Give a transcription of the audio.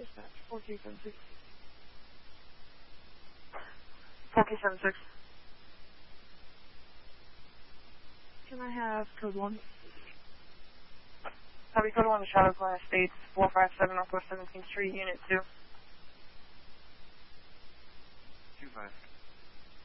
Dispatch 4276. 4276. Can I have code 1? Copy code 1 to Shadow Plan Estates, 457 Northwest 17th Street, Unit 2. 25.